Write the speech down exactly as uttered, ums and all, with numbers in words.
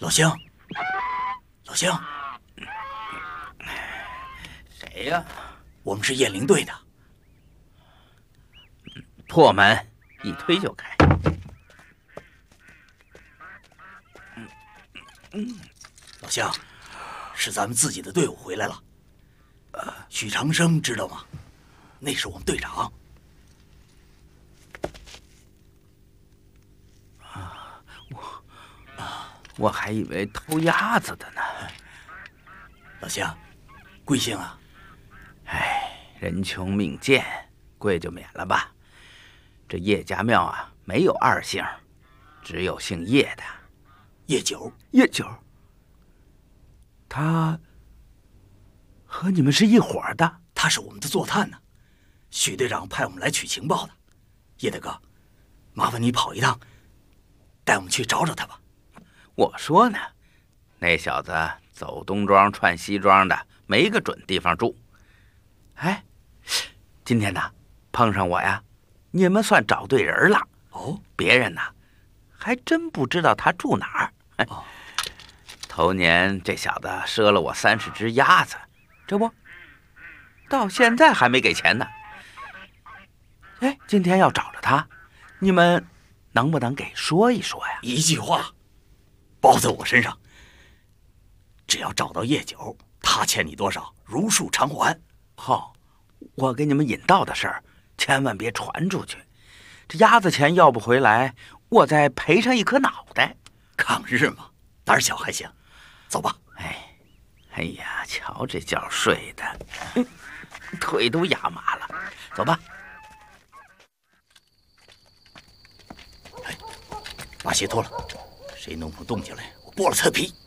老乡，老乡， 谁呀？ 我们是雁翎队的。 破门一推就开。 嗯嗯，老乡，是咱们自己的队伍回来了。许长生知道吗？那是我们队长。 啊，我啊，我还以为偷鸭子的呢。 老乡，贵姓啊？ 哎，人穷命贱，贵就免了吧。这叶家庙啊，没有二姓，只有姓叶的。 叶九， 叶九，他和你们是一伙的。 他是我们的坐探呢，许队长派我们来取情报的。叶大哥，麻烦你跑一趟，带我们去找找他吧。 我说呢，那小子走东庄串西庄的，没个准地方住。哎，今天呢，碰上我呀，你们算找对人了。 哦， 别人呢，还真不知道他住哪儿。哎， 哦， 头年这小子赊了我三十只鸭子，这不，到现在还没给钱呢。哎，今天要找着他，你们能不能给说一说呀？ 一句话，包在我身上。只要找到叶九，他欠你多少，如数偿还。 好，我给你们引道的事儿，千万别传出去。这鸭子钱要不回来，我再赔上一颗脑袋。 抗日嘛，胆小还行。走吧。 哎，哎呀，瞧这觉睡的，嗯，腿都压麻了。走吧。 哎，把鞋脱了，谁弄出动静来，我剥了侧皮。